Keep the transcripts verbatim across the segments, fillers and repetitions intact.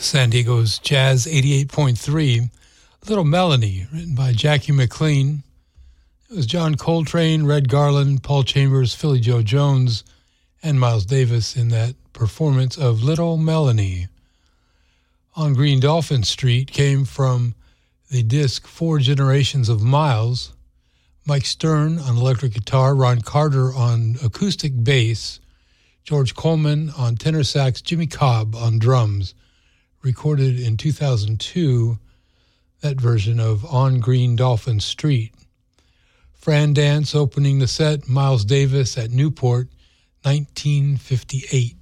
San Diego's Jazz eighty-eight point three, Little Melanie, written by Jackie McLean. It was John Coltrane, Red Garland, Paul Chambers, Philly Joe Jones, and Miles Davis in that performance of Little Melanie. On Green Dolphin Street came from the disc Four Generations of Miles, Mike Stern on electric guitar, Ron Carter on acoustic bass, George Coleman on tenor sax, Jimmy Cobb on drums. Recorded in two thousand two, that version of On Green Dolphin Street. Fran Dance opening the set, Miles Davis at Newport, nineteen fifty-eight.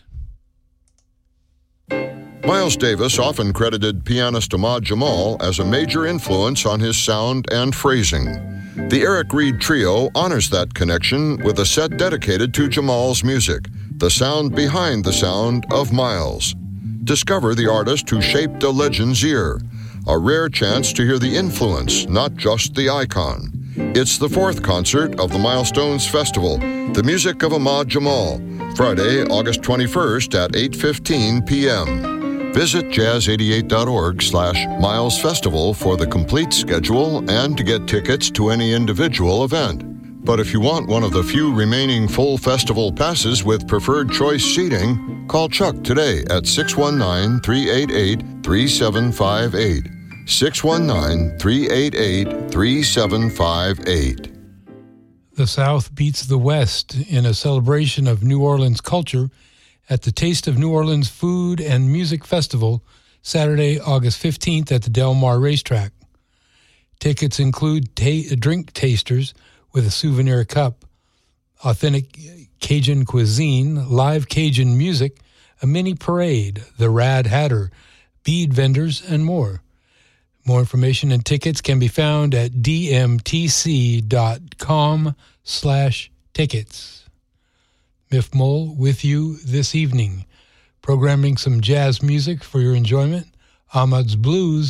Miles Davis often credited pianist Ahmad Jamal as a major influence on his sound and phrasing. The Eric Reed Trio honors that connection with a set dedicated to Jamal's music, the sound behind the sound of Miles. Discover the artist who shaped a legend's ear, a rare chance to hear the influence, not just the icon. It's the fourth concert of the Milestones Festival, The Music of Ahmad Jamal, Friday, August twenty-first at eight fifteen p.m. Visit jazz eighty-eight dot org slash Miles Festival for the complete schedule and to get tickets to any individual event. But if you want one of the few remaining full festival passes with preferred choice seating, call Chuck today at six one nine, three eight eight, three seven five eight. six one nine, three eight eight, three seven five eight. The South beats the West in a celebration of New Orleans culture at the Taste of New Orleans Food and Music Festival, Saturday, August fifteenth at the Del Mar Racetrack. Tickets include ta- drink tasters with a souvenir cup, authentic Cajun cuisine, live Cajun music, a mini parade, the Rad Hatter, bead vendors, and more. More information and tickets can be found at dmtc.com slash tickets. Miff Mole with you this evening, programming some jazz music for your enjoyment. Ahmad's Blues